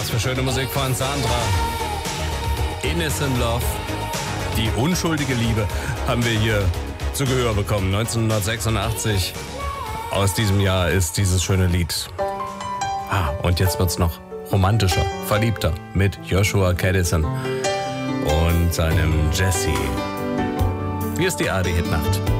Was für schöne Musik von Sandra. Innocent Love. Die unschuldige Liebe haben wir hier zu Gehör bekommen. 1986. Aus diesem Jahr ist dieses schöne Lied. Und jetzt wird's noch romantischer, verliebter mit Joshua Kadison und seinem Jesse. Hier ist die ARD Hitnacht.